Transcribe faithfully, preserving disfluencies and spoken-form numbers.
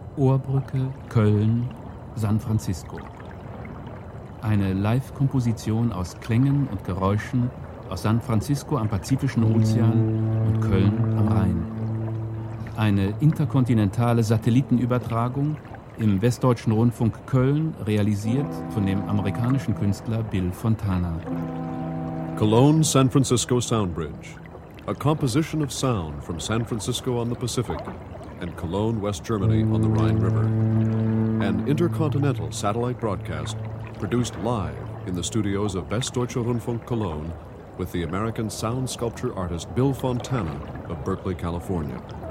Ohrbrücke, Köln, San Francisco. Eine Live-Komposition aus Klängen und Geräuschen aus San Francisco am Pazifischen Ozean und Köln am Rhein. Eine interkontinentale Satellitenübertragung im Westdeutschen Rundfunk Köln, realisiert von dem amerikanischen Künstler Bill Fontana. Cologne San Francisco Sound Bridge, a composition of sound from San Francisco on the Pacific and Cologne, West Germany on the Rhine River. An intercontinental satellite broadcast produced live in the studios of Westdeutscher Rundfunk Cologne with the American sound sculpture artist Bill Fontana of Berkeley, California.